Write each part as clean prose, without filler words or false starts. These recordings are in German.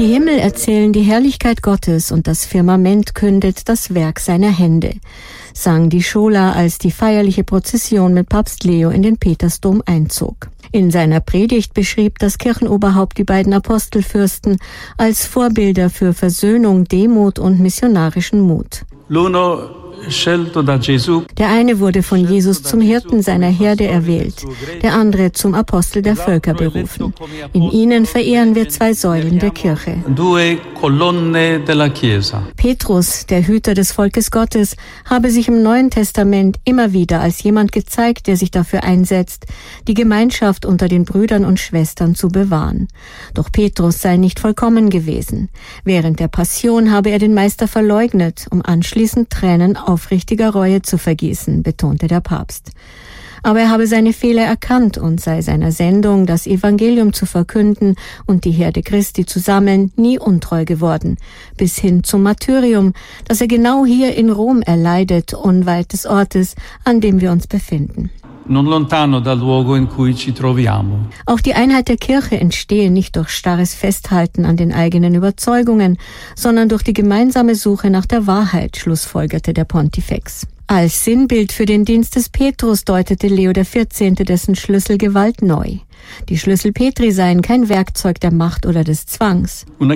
Die Himmel erzählen die Herrlichkeit Gottes und das Firmament kündet das Werk seiner Hände, sang die Schola, als die feierliche Prozession mit Papst Leo in den Petersdom einzog. In seiner Predigt beschrieb das Kirchenoberhaupt die beiden Apostelfürsten als Vorbilder für Versöhnung, Demut und missionarischen Mut. Der eine wurde von Jesus zum Hirten seiner Herde erwählt, der andere zum Apostel der Völker berufen. In ihnen verehren wir zwei Säulen der Kirche. Petrus, der Hüter des Volkes Gottes, habe sich im Neuen Testament immer wieder als jemand gezeigt, der sich dafür einsetzt, die Gemeinschaft unter den Brüdern und Schwestern zu bewahren. Doch Petrus sei nicht vollkommen gewesen. Während der Passion habe er den Meister verleugnet, um anschließend Tränen aufrichtiger Reue zu vergießen, betonte der Papst. Aber er habe seine Fehler erkannt und sei seiner Sendung, das Evangelium zu verkünden und die Herde Christi zu sammeln, nie untreu geworden, bis hin zum Martyrium, das er genau hier in Rom erleidet, unweit des Ortes, an dem wir uns befinden. Auch die Einheit der Kirche entstehe nicht durch starres Festhalten an den eigenen Überzeugungen, sondern durch die gemeinsame Suche nach der Wahrheit, schlussfolgerte der Pontifex. Als Sinnbild für den Dienst des Petrus deutete Leo XIV. Dessen Schlüsselgewalt neu. Die Schlüssel Petri seien kein Werkzeug der Macht oder des Zwangs. Ein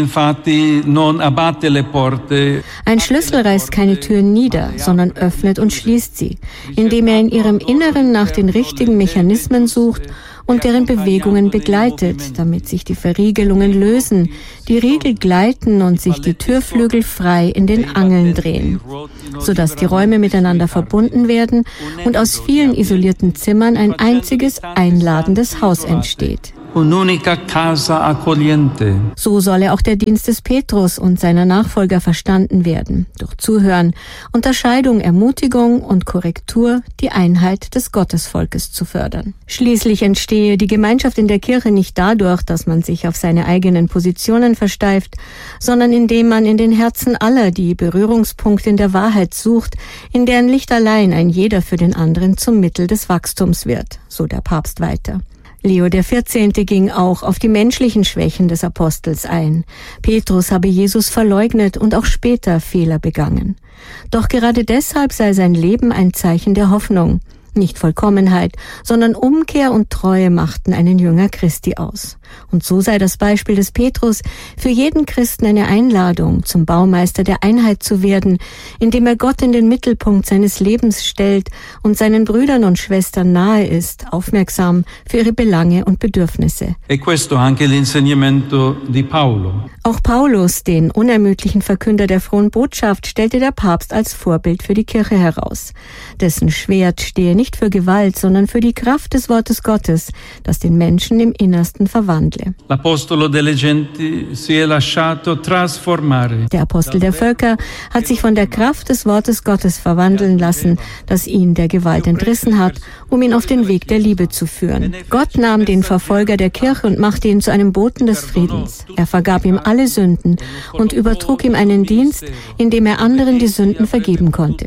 Schlüssel reißt keine Türen nieder, sondern öffnet und schließt sie, indem er in ihrem Inneren nach den richtigen Mechanismen sucht und deren Bewegungen begleitet, damit sich die Verriegelungen lösen, die Riegel gleiten und sich die Türflügel frei in den Angeln drehen, sodass die Räume miteinander verbunden werden und aus vielen isolierten Zimmern ein einziges, einladendes Haus entsteht. So solle auch der Dienst des Petrus und seiner Nachfolger verstanden werden, durch Zuhören, Unterscheidung, Ermutigung und Korrektur die Einheit des Gottesvolkes zu fördern. Schließlich entstehe die Gemeinschaft in der Kirche nicht dadurch, dass man sich auf seine eigenen Positionen versteift, sondern indem man in den Herzen aller die Berührungspunkte in der Wahrheit sucht, in deren Licht allein ein jeder für den anderen zum Mittel des Wachstums wird, so der Papst weiter. Leo XIV. Ging auch auf die menschlichen Schwächen des Apostels ein. Petrus habe Jesus verleugnet und auch später Fehler begangen. Doch gerade deshalb sei sein Leben ein Zeichen der Hoffnung. Nicht Vollkommenheit, sondern Umkehr und Treue machten einen Jünger Christi aus. Und so sei das Beispiel des Petrus für jeden Christen eine Einladung, zum Baumeister der Einheit zu werden, indem er Gott in den Mittelpunkt seines Lebens stellt und seinen Brüdern und Schwestern nahe ist, aufmerksam für ihre Belange und Bedürfnisse. Auch Paulus, den unermüdlichen Verkünder der frohen Botschaft, stellte der Papst als Vorbild für die Kirche heraus. Dessen Schwert stehe nicht für Gewalt, sondern für die Kraft des Wortes Gottes, das den Menschen im Innersten verwandle. Der Apostel der Völker hat sich von der Kraft des Wortes Gottes verwandeln lassen, das ihn der Gewalt entrissen hat, um ihn auf den Weg der Liebe zu führen. Gott nahm den Verfolger der Kirche und machte ihn zu einem Boten des Friedens. Er vergab ihm alle Sünden und übertrug ihm einen Dienst, in dem er anderen die Sünden vergeben konnte,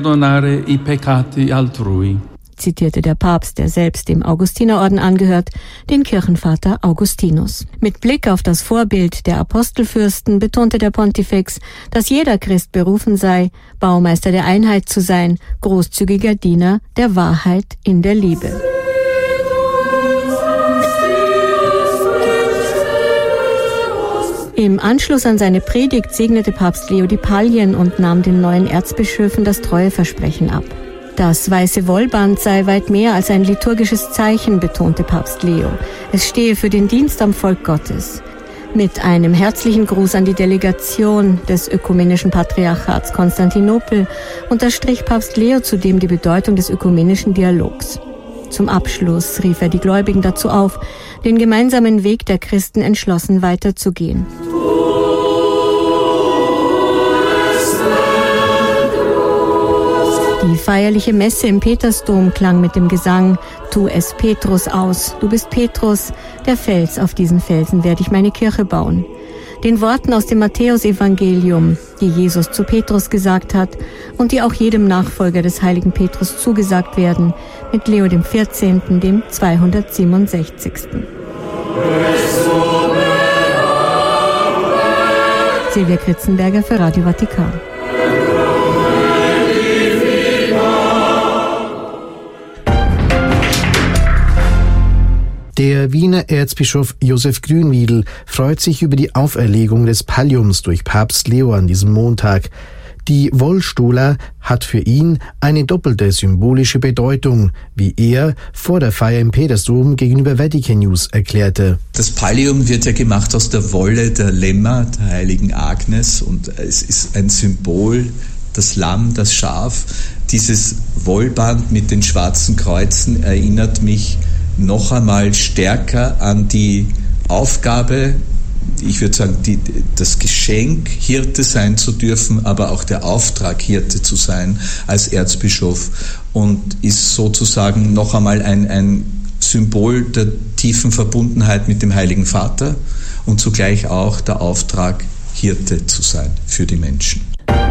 zitierte der Papst, der selbst dem Augustinerorden angehört, den Kirchenvater Augustinus. Mit Blick auf das Vorbild der Apostelfürsten betonte der Pontifex, dass jeder Christ berufen sei, Baumeister der Einheit zu sein, großzügiger Diener der Wahrheit in der Liebe. Im Anschluss an seine Predigt segnete Papst Leo die Pallien und nahm den neuen Erzbischöfen das Treueversprechen ab. Das weiße Wollband sei weit mehr als ein liturgisches Zeichen, betonte Papst Leo. Es stehe für den Dienst am Volk Gottes. Mit einem herzlichen Gruß an die Delegation des Ökumenischen Patriarchats Konstantinopel unterstrich Papst Leo zudem die Bedeutung des ökumenischen Dialogs. Zum Abschluss rief er die Gläubigen dazu auf, den gemeinsamen Weg der Christen entschlossen weiterzugehen. Die feierliche Messe im Petersdom klang mit dem Gesang Tu es Petrus aus, du bist Petrus, der Fels, auf diesen Felsen werde ich meine Kirche bauen. Den Worten aus dem Matthäusevangelium, die Jesus zu Petrus gesagt hat und die auch jedem Nachfolger des heiligen Petrus zugesagt werden, mit Leo XIV., dem 267. Silvia Kritzenberger für Radio Vatikan. Der Wiener Erzbischof Josef Grünwiedl freut sich über die Auferlegung des Palliums durch Papst Leo an diesem Montag. Die Wollstola hat für ihn eine doppelte symbolische Bedeutung, wie er vor der Feier im Petersdom gegenüber Vatican News erklärte. Das Pallium wird ja gemacht aus der Wolle der Lämmer, der heiligen Agnes, und es ist ein Symbol, das Lamm, das Schaf. Dieses Wollband mit den schwarzen Kreuzen erinnert mich noch einmal stärker an die Aufgabe, ich würde sagen, das Geschenk, Hirte sein zu dürfen, aber auch der Auftrag, Hirte zu sein als Erzbischof, und ist sozusagen noch einmal ein Symbol der tiefen Verbundenheit mit dem Heiligen Vater und zugleich auch der Auftrag, Hirte zu sein für die Menschen.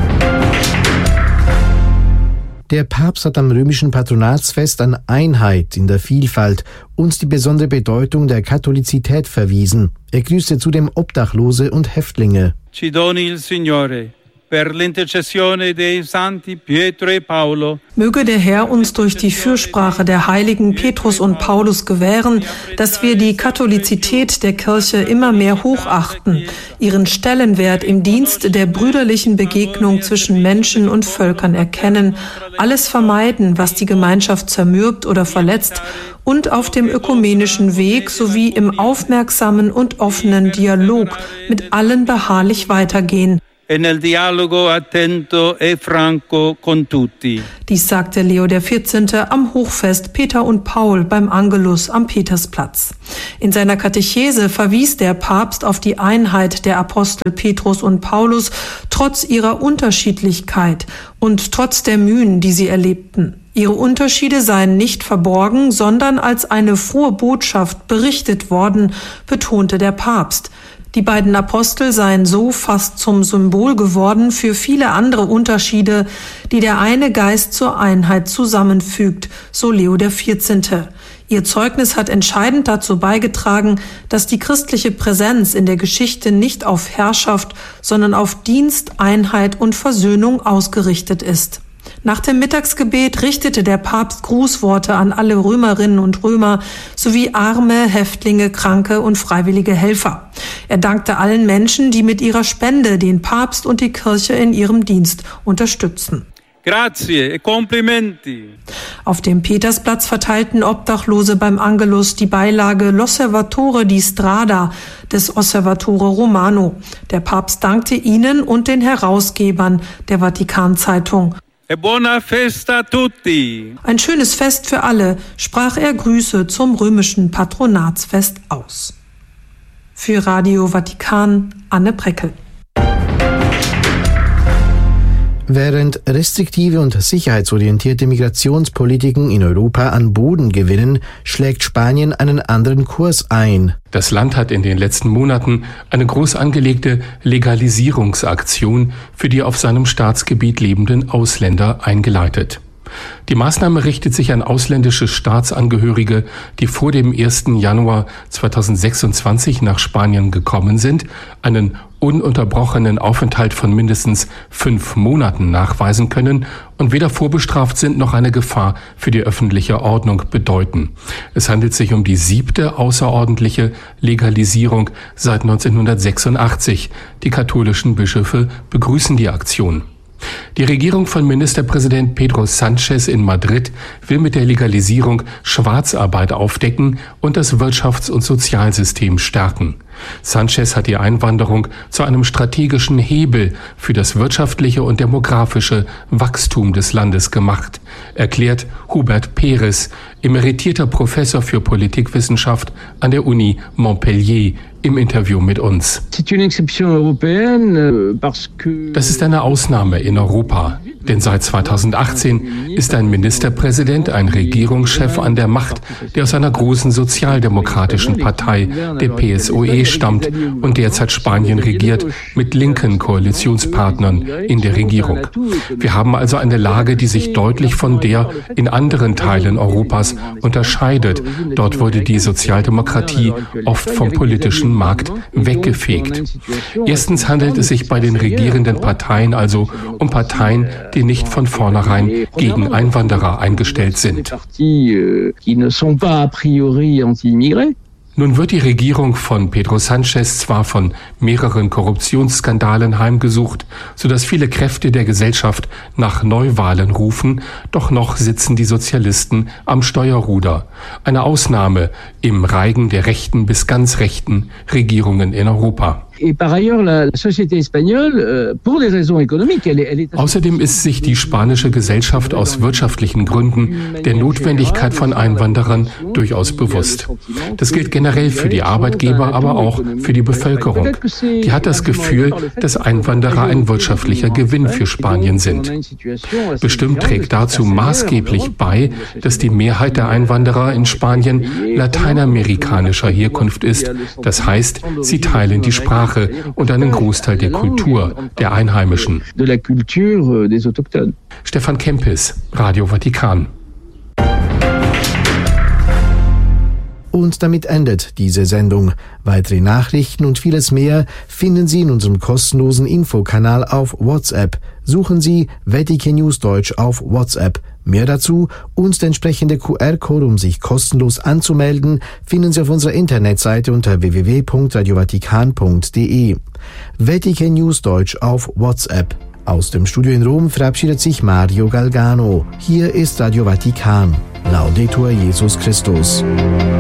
Der Papst hat am römischen Patronatsfest an Einheit in der Vielfalt und die besondere Bedeutung der Katholizität verwiesen. Er grüßte zudem Obdachlose und Häftlinge. Ci doni il Signore per l'intercessione dei Santi Pietro e Paolo. Möge der Herr uns durch die Fürsprache der Heiligen Petrus und Paulus gewähren, dass wir die Katholizität der Kirche immer mehr hochachten, ihren Stellenwert im Dienst der brüderlichen Begegnung zwischen Menschen und Völkern erkennen, alles vermeiden, was die Gemeinschaft zermürbt oder verletzt, und auf dem ökumenischen Weg sowie im aufmerksamen und offenen Dialog mit allen beharrlich weitergehen. Nel dialogo attento e franco con tutti. Dies sagte Leo XIV. Am Hochfest Peter und Paul beim Angelus am Petersplatz. In seiner Katechese verwies der Papst auf die Einheit der Apostel Petrus und Paulus trotz ihrer Unterschiedlichkeit und trotz der Mühen, die sie erlebten. Ihre Unterschiede seien nicht verborgen, sondern als eine frohe Botschaft berichtet worden, betonte der Papst. Die beiden Apostel seien so fast zum Symbol geworden für viele andere Unterschiede, die der eine Geist zur Einheit zusammenfügt, so Leo XIV. Ihr Zeugnis hat entscheidend dazu beigetragen, dass die christliche Präsenz in der Geschichte nicht auf Herrschaft, sondern auf Dienst, Einheit und Versöhnung ausgerichtet ist. Nach dem Mittagsgebet richtete der Papst Grußworte an alle Römerinnen und Römer sowie Arme, Häftlinge, Kranke und freiwillige Helfer. Er dankte allen Menschen, die mit ihrer Spende den Papst und die Kirche in ihrem Dienst unterstützen. Grazie e complimenti. Auf dem Petersplatz verteilten Obdachlose beim Angelus die Beilage L'Osservatore di Strada des Osservatore Romano. Der Papst dankte ihnen und den Herausgebern der Vatikan-Zeitung. E buona festa a tutti. Ein schönes Fest für alle, sprach er Grüße zum römischen Patronatsfest aus. Für Radio Vatikan, Anne Preckel. Während restriktive und sicherheitsorientierte Migrationspolitiken in Europa an Boden gewinnen, schlägt Spanien einen anderen Kurs ein. Das Land hat in den letzten Monaten eine groß angelegte Legalisierungsaktion für die auf seinem Staatsgebiet lebenden Ausländer eingeleitet. Die Maßnahme richtet sich an ausländische Staatsangehörige, die vor dem 1. Januar 2026 nach Spanien gekommen sind, einen ununterbrochenen Aufenthalt von mindestens 5 Monaten nachweisen können und weder vorbestraft sind noch eine Gefahr für die öffentliche Ordnung bedeuten. Es handelt sich um die 7. außerordentliche Legalisierung seit 1986. Die katholischen Bischöfe begrüßen die Aktion. Die Regierung von Ministerpräsident Pedro Sánchez in Madrid will mit der Legalisierung Schwarzarbeit aufdecken und das Wirtschafts- und Sozialsystem stärken. Sánchez hat die Einwanderung zu einem strategischen Hebel für das wirtschaftliche und demografische Wachstum des Landes gemacht, erklärt Hubert Pérez, emeritierter Professor für Politikwissenschaft an der Uni Montpellier, im Interview mit uns. Das ist eine Ausnahme in Europa. Denn seit 2018 ist ein Ministerpräsident, ein Regierungschef an der Macht, der aus einer großen sozialdemokratischen Partei, der PSOE, stammt und derzeit Spanien regiert mit linken Koalitionspartnern in der Regierung. Wir haben also eine Lage, die sich deutlich von der in anderen Teilen Europas unterscheidet. Dort wurde die Sozialdemokratie oft vom politischen Markt weggefegt. Erstens handelt es sich bei den regierenden Parteien also um Parteien, die nicht von vornherein gegen Einwanderer eingestellt sind. Nun wird die Regierung von Pedro Sánchez zwar von mehreren Korruptionsskandalen heimgesucht, sodass viele Kräfte der Gesellschaft nach Neuwahlen rufen, doch noch sitzen die Sozialisten am Steuerruder. Eine Ausnahme im Reigen der rechten bis ganz rechten Regierungen in Europa. Außerdem ist sich die spanische Gesellschaft aus wirtschaftlichen Gründen der Notwendigkeit von Einwanderern durchaus bewusst. Das gilt generell für die Arbeitgeber, aber auch für die Bevölkerung. Die hat das Gefühl, dass Einwanderer ein wirtschaftlicher Gewinn für Spanien sind. Bestimmt trägt dazu maßgeblich bei, dass die Mehrheit der Einwanderer in Spanien lateinamerikanischer Herkunft ist. Das heißt, sie teilen die Sprache und einen Großteil der Kultur der Einheimischen. Stefan Kempis, Radio Vatikan. Und damit endet diese Sendung. Weitere Nachrichten und vieles mehr finden Sie in unserem kostenlosen Infokanal auf WhatsApp. Suchen Sie Vatikan News Deutsch auf WhatsApp. Mehr dazu und der entsprechende QR-Code, um sich kostenlos anzumelden, finden Sie auf unserer Internetseite unter www.radiovatikan.de. Vatikan News Deutsch auf WhatsApp. Aus dem Studio in Rom verabschiedet sich Mario Galgano. Hier ist Radio Vatikan. Laudetur Jesus Christus.